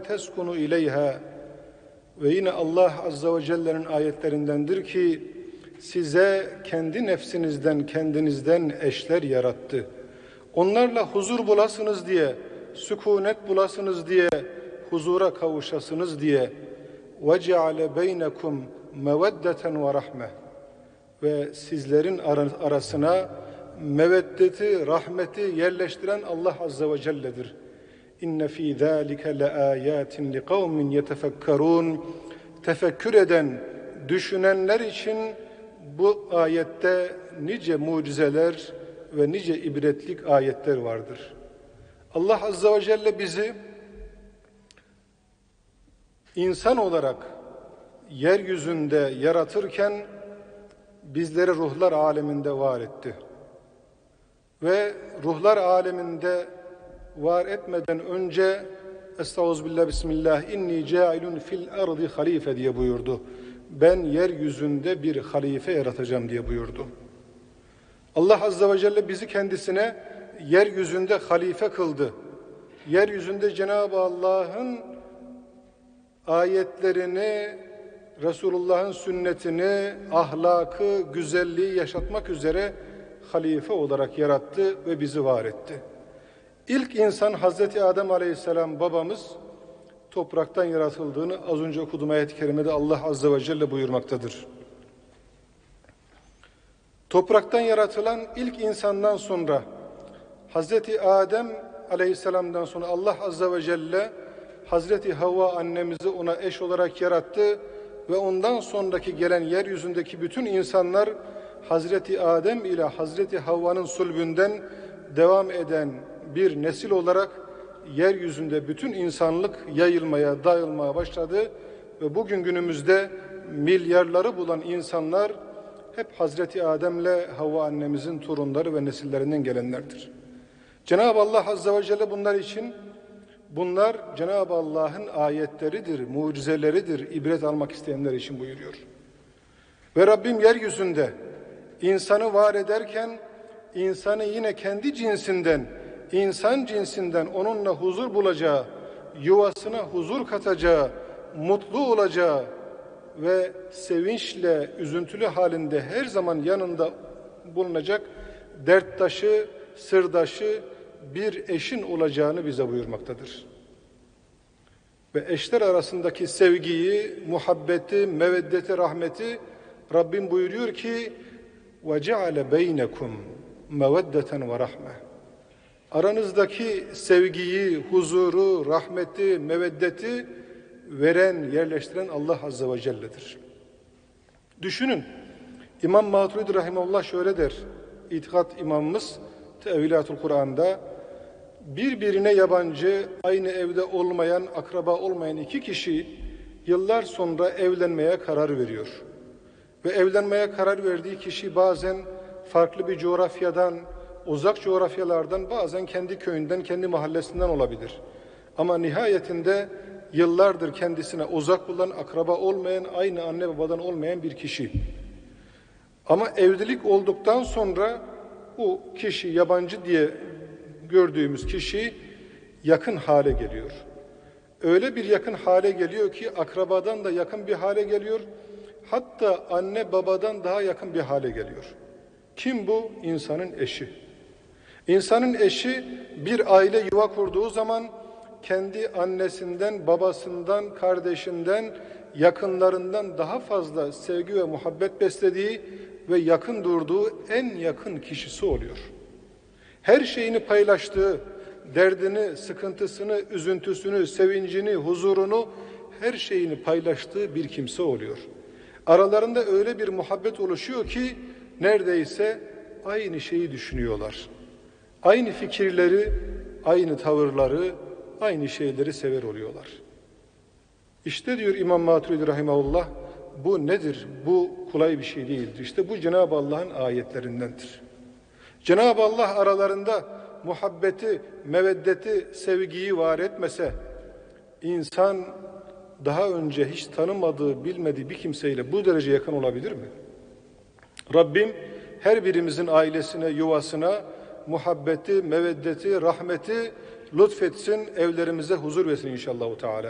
لِتَسْكُنُوا اِلَيْهَا. Ve yine Allah Azze ve Celle'nin ayetlerindendir ki size kendi nefsinizden, kendinizden eşler yarattı. Onlarla huzur bulasınız diye, sükunet bulasınız diye, huzura kavuşasınız diye. وَجَعَلَ بَيْنَكُمْ مَوَدَّةً وَرَحْمَةً. Ve sizlerin arasına meveddeti, rahmeti yerleştiren Allah Azze ve Celle'dir. İnne fî zâlike leâyâtin liqavmin yetefekkerûn. Tefekkür eden, düşünenler için bu ayette nice mucizeler ve nice ibretlik ayetler vardır. Allah Azze ve Celle bizi insan olarak yeryüzünde yaratırken bizleri ruhlar aleminde var etti. Ve ruhlar aleminde var etmeden önce Estağfirullah, Bismillah, inni cailun fil ardı halife diye buyurdu. Ben yeryüzünde bir halife yaratacağım diye buyurdu. Allah Azze ve Celle bizi kendisine yeryüzünde halife kıldı. Yeryüzünde Cenab-ı Allah'ın ayetlerini, Resulullah'ın sünnetini, ahlakı, güzelliği yaşatmak üzere halife olarak yarattı ve bizi var etti. İlk insan Hazreti Adem Aleyhisselam babamız topraktan yaratıldığını az önce okuduğum ayet-i kerimede Allah Azze ve Celle buyurmaktadır. Topraktan yaratılan ilk insandan sonra Hazreti Adem Aleyhisselam'dan sonra Allah Azze ve Celle Hazreti Havva annemizi ona eş olarak yarattı ve ondan sonraki gelen yeryüzündeki bütün insanlar Hazreti Adem ile Hazreti Havva'nın sulbünden devam eden bir nesil olarak yeryüzünde bütün insanlık yayılmaya, dağılmaya başladı ve bugün günümüzde milyarları bulan insanlar hep Hazreti Adem'le Havva annemizin torunları ve nesillerinden gelenlerdir. Cenab-ı Allah Azze ve Celle bunlar için, bunlar Cenab-ı Allah'ın ayetleridir, mucizeleridir, ibret almak isteyenler için buyuruyor. Ve Rabbim yeryüzünde insanı var ederken insanı yine kendi cinsinden, insan cinsinden onunla huzur bulacağı, yuvasına huzur katacağı, mutlu olacağı ve sevinçle, üzüntülü halinde her zaman yanında bulunacak derttaşı, sırdaşı bir eşin olacağını bize buyurmaktadır. Ve eşler arasındaki sevgiyi, muhabbeti, meveddeti, rahmeti Rabbim buyuruyor ki وَجَعَلَ بَيْنَكُمْ مَوَدَّةً وَرَحْمَةً. Aranızdaki sevgiyi, huzuru, rahmeti, meveddeti veren, yerleştiren Allah Azze ve Celle'dir. Düşünün, İmam Maturidi Rahimullah şöyle der, İtikat imamımız Tevilatul Kur'an'da, birbirine yabancı, aynı evde olmayan, akraba olmayan iki kişi yıllar sonra evlenmeye karar veriyor. Ve evlenmeye karar verdiği kişi bazen farklı bir coğrafyadan, uzak coğrafyalardan, bazen kendi köyünden, kendi mahallesinden olabilir. Ama nihayetinde yıllardır kendisine uzak bulan, akraba olmayan, aynı anne babadan olmayan bir kişi. Ama evlilik olduktan sonra o kişi, yabancı diye gördüğümüz kişi yakın hale geliyor. Öyle bir yakın hale geliyor ki akrabadan da yakın bir hale geliyor. Hatta anne babadan daha yakın bir hale geliyor. Kim bu? İnsanın eşi. İnsanın eşi bir aile yuva kurduğu zaman kendi annesinden, babasından, kardeşinden, yakınlarından daha fazla sevgi ve muhabbet beslediği ve yakın durduğu en yakın kişisi oluyor. Her şeyini paylaştığı, derdini, sıkıntısını, üzüntüsünü, sevincini, huzurunu, her şeyini paylaştığı bir kimse oluyor. Aralarında öyle bir muhabbet oluşuyor ki neredeyse aynı şeyi düşünüyorlar. Aynı fikirleri, aynı tavırları, aynı şeyleri sever oluyorlar. İşte diyor İmam Maturidi Rahimahullah, bu nedir? Bu kolay bir şey değildir. İşte bu Cenab-ı Allah'ın ayetlerindendir. Cenab-ı Allah aralarında muhabbeti, meveddeti, sevgiyi var etmese, insan daha önce hiç tanımadığı, bilmediği bir kimseyle bu derece yakın olabilir mi? Rabbim her birimizin ailesine, yuvasına muhabbeti, meveddeti, rahmeti lütfetsin, evlerimize huzur versin inşallah Teala.